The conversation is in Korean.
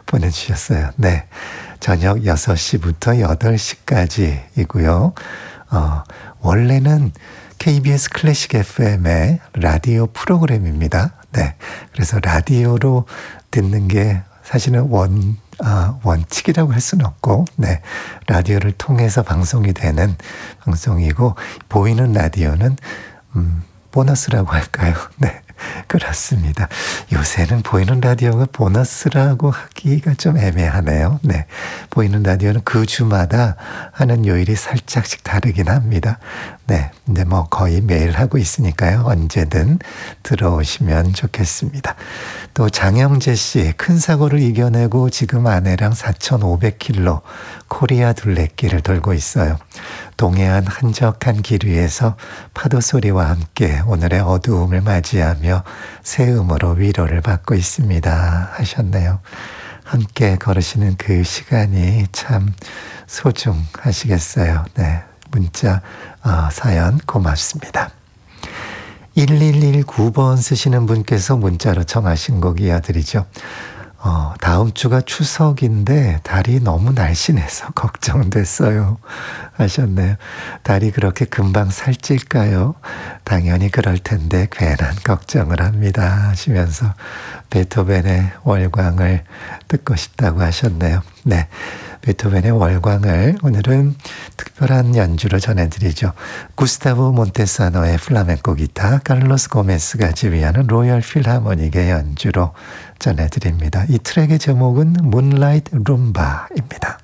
보내주셨어요. 네. 저녁 6시부터 8시까지이고요. 원래는 KBS 클래식 FM의 라디오 프로그램입니다. 네. 그래서 라디오로 듣는 게 사실은 원칙이라고 할 수는 없고, 네. 라디오를 통해서 방송이 되는 방송이고, 보이는 라디오는, 보너스라고 할까요? 네. 그렇습니다. 요새는 보이는 라디오가 보너스라고 하기가 좀 애매하네요. 네. 보이는 라디오는 그 주마다 하는 요일이 살짝씩 다르긴 합니다. 네. 근데 뭐 거의 매일 하고 있으니까요. 언제든 들어오시면 좋겠습니다. 또 장영재 씨, 큰 사고를 이겨내고 지금 아내랑 4,500km 코리아 둘레길을 돌고 있어요. 동해안 한적한 길 위에서 파도 소리와 함께 오늘의 어두움을 맞이하며 새 음으로 위로를 받고 있습니다. 하셨네요. 함께 걸으시는 그 시간이 참 소중하시겠어요. 네, 문자 사연 고맙습니다. 1119번 쓰시는 분께서 문자로 청하신 곡 이어드리죠. 다음 주가 추석인데 달이 너무 날씬해서 걱정됐어요. 하셨네요. 달이 그렇게 금방 살찔까요? 당연히 그럴 텐데 괜한 걱정을 합니다. 하시면서 베토벤의 월광을 듣고 싶다고 하셨네요. 네. 베토벤의 월광을 오늘은 특별한 연주로 전해드리죠. 구스타보 몬테사노의 플라멩코 기타, 칼로스 고메스가 지휘하는 로열 필하모닉의 연주로 전해드립니다. 이 트랙의 제목은 문라이트 룸바입니다.